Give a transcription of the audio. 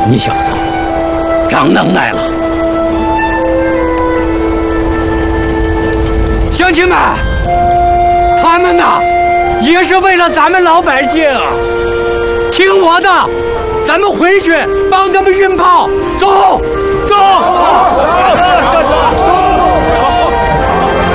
你小子长能耐了。乡亲们，他们呐，也是为了咱们老百姓。听我的，咱们回去帮他们运炮，走，走。